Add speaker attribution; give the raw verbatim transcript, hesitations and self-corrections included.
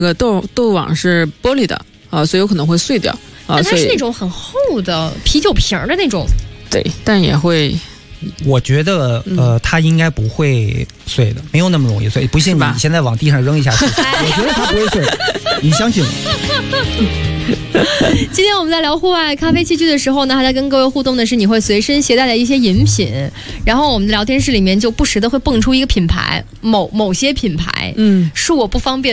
Speaker 1: 这个豆豆网是玻璃的啊、呃，所以有可能会碎掉啊。
Speaker 2: 但它是那种很厚的啤酒瓶的那种。
Speaker 1: 对，但也会。
Speaker 3: 我觉得呃，它应该不会碎的，没有那么容易碎。不信你现在往地上扔一下试试，我觉得它不会碎，你相信我。
Speaker 2: 今天我们在聊户外咖啡器具的时候呢，还在跟各位互动的是你会随身携带的一些饮品，然后我们的聊天室里面就不时的会蹦出一个品牌，某某些品牌，嗯，恕我不方便